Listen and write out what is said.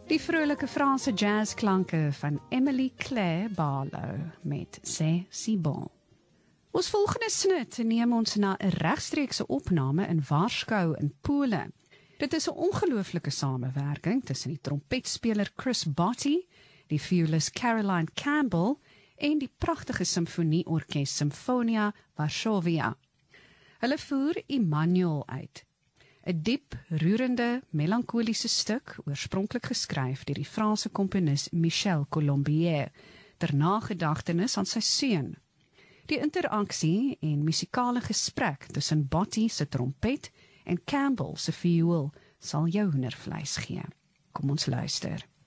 Die vrolike Franse jazzklanke van Emily Claire Barlow met C'est bon. Ons volgende snit neem ons na 'n regstreekse opname in Warskau in Pole. Dit is 'n ongelooflike samewerking tussen die trompetspeler Chris Botti, die violist Caroline Campbell en die pragtige simfonieorkes Symphonia Varsovia. Hulle voer Immanuel uit. 'n diep, roerende, melankoliese stuk, oorspronklik geskryf deur die Franse komponis Michel Colombier, ter nagedagtenis aan sy seun. Die interaksie en musikale gesprek tussen Botti se trompet en Campbell se viool sal jou hoendervleis gee. Kom ons luister.